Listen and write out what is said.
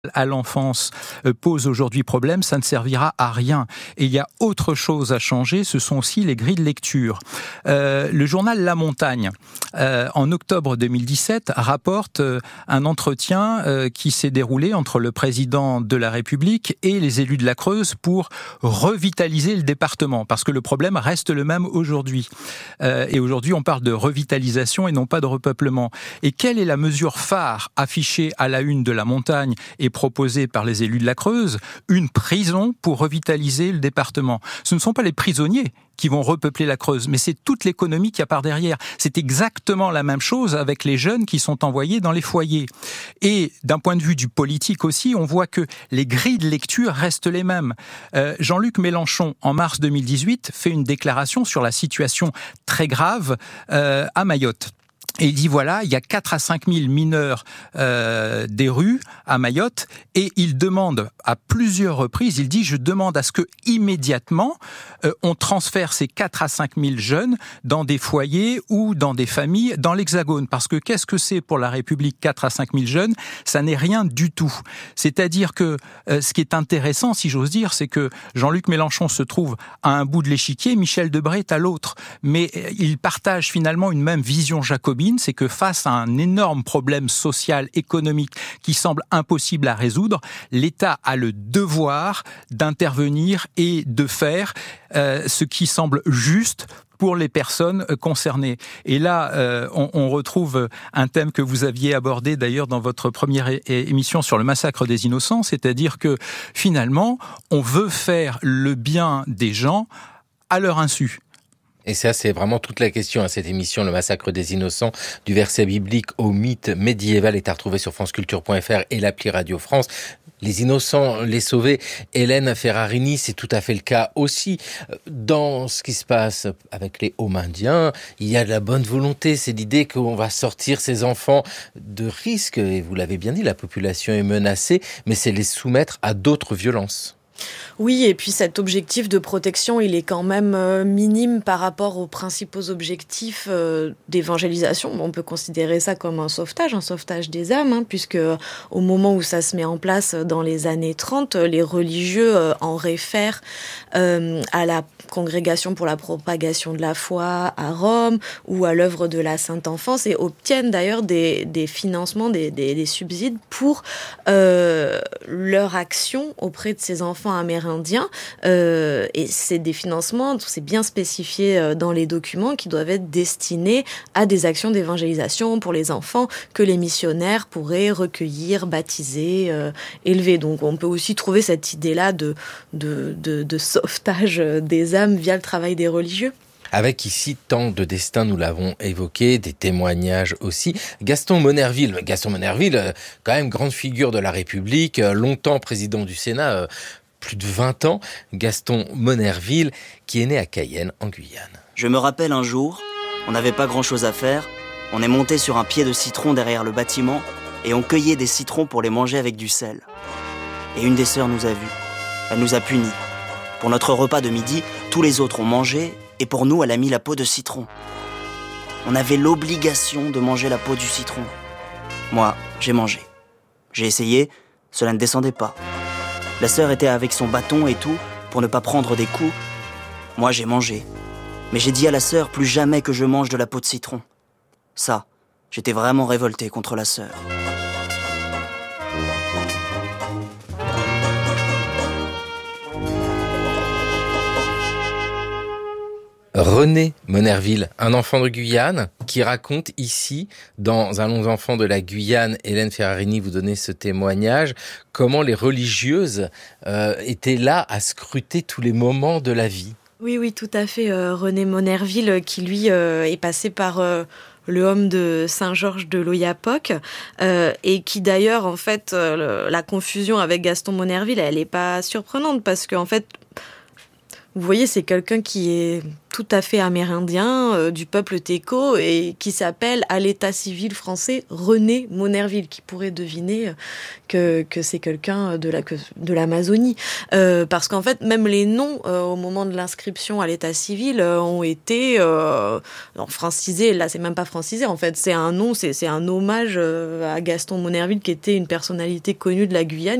à l'enfance pose aujourd'hui problème, ça ne servira à rien. Et il y a autre chose à changer, ce sont aussi les grilles de lecture. Le journal La Montagne, en octobre 2017, rapporte un entretien qui s'est déroulé entre le président de la République et les élus de la Creuse pour revitaliser le département, parce que le problème reste le même aujourd'hui. Et aujourd'hui, on parle de revitalisation et non pas de repeuplement. Et quelle est la mesure phare affichée à la une de La Montagne et proposée par les élus de la Creuse? Une prison pour revitaliser le département. Ce ne sont pas les prisonniers qui vont repeupler la Creuse, mais c'est toute l'économie qui a par derrière. C'est exactement la même chose avec les jeunes qui sont envoyés dans les foyers. Et d'un point de vue du politique aussi, on voit que les grilles de lecture restent les mêmes. Jean-Luc Mélenchon, en mars 2018, fait une déclaration sur la situation très grave à Mayotte. Et il dit voilà, il y a 4 à 5 000 mineurs des rues à Mayotte, et il demande à plusieurs reprises, il dit je demande à ce que immédiatement on transfère ces 4 à 5 000 jeunes dans des foyers ou dans des familles dans l'Hexagone. Parce que qu'est-ce que c'est pour la République 4 à 5 000 jeunes? Ça n'est rien du tout. C'est-à-dire que ce qui est intéressant, si j'ose dire, c'est que Jean-Luc Mélenchon se trouve à un bout de l'échiquier, Michel Debré est à l'autre. Mais ils partagent finalement une même vision jacobine, c'est que face à un énorme problème social, économique qui semble impossible à résoudre, l'État a le devoir d'intervenir et de faire ce qui semble juste pour les personnes concernées. Et là, on retrouve un thème que vous aviez abordé d'ailleurs dans votre première émission sur le massacre des innocents, c'est-à-dire que finalement, on veut faire le bien des gens à leur insu. Et ça, c'est vraiment toute la question à cette émission, le massacre des innocents, du verset biblique au mythe médiéval, est à retrouver sur franceculture.fr et l'appli Radio France. Les innocents, les sauvés. Hélène Ferrarini, c'est tout à fait le cas aussi. Dans ce qui se passe avec les Homindiens, il y a de la bonne volonté. C'est l'idée qu'on va sortir ces enfants de risques. Et vous l'avez bien dit, la population est menacée, mais c'est les soumettre à d'autres violences. Oui, et puis cet objectif de protection, il est quand même minime par rapport aux principaux objectifs d'évangélisation. On peut considérer ça comme un sauvetage des âmes, puisque au moment où ça se met en place dans les années 30, les religieux en réfèrent à la Congrégation pour la propagation de la foi à Rome ou à l'œuvre de la Sainte Enfance, et obtiennent d'ailleurs des financements, des subsides pour leur action auprès de ces enfants amérindiens, et c'est des financements, c'est bien spécifié dans les documents, qui doivent être destinés à des actions d'évangélisation pour les enfants que les missionnaires pourraient recueillir, baptiser, élever. Donc on peut aussi trouver cette idée-là de sauvetage des âmes via le travail des religieux. Avec ici tant de destins, nous l'avons évoqué, des témoignages aussi. Gaston Monnerville, quand même grande figure de la République, longtemps président du Sénat, plus de 20 ans. Gaston Monnerville, qui est né à Cayenne, en Guyane. Je me rappelle un jour, on n'avait pas grand-chose à faire, on est monté sur un pied de citron derrière le bâtiment et on cueillait des citrons pour les manger avec du sel. Et une des sœurs nous a vus, elle nous a punis. Pour notre repas de midi, tous les autres ont mangé et pour nous, elle a mis la peau de citron. On avait l'obligation de manger la peau du citron. Moi, j'ai mangé. J'ai essayé, cela ne descendait pas. La sœur était avec son bâton et tout, pour ne pas prendre des coups. Moi, j'ai mangé. Mais j'ai dit à la sœur plus jamais que je mange de la peau de citron. Ça, j'étais vraiment révolté contre la sœur. René Monnerville, un enfant de Guyane, qui raconte ici, dans Un long enfant de la Guyane, Hélène Ferrarini, vous donnez ce témoignage, comment les religieuses étaient là à scruter tous les moments de la vie. Oui, tout à fait. René Monnerville, qui lui est passé par le homme de Saint-Georges de l'Oyapock, et qui d'ailleurs, en fait, la confusion avec Gaston Monnerville, elle n'est pas surprenante, parce qu'en fait, Vous voyez, c'est quelqu'un qui est tout à fait amérindien, du peuple Téko, et qui s'appelle à l'état civil français René Monerville, qui pourrait deviner que c'est quelqu'un de l'Amazonie. Parce qu'en fait, même les noms, au moment de l'inscription à l'état civil, ont été francisés. Là, c'est même pas francisé, en fait. C'est un nom, c'est un hommage à Gaston Monerville, qui était une personnalité connue de la Guyane,